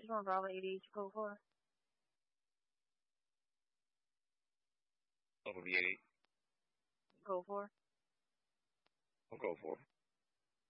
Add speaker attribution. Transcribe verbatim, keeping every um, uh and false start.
Speaker 1: one Bravo eighty-eight, you code for?
Speaker 2: Over the eighty-eight.
Speaker 1: Code for?
Speaker 2: I'll go for it.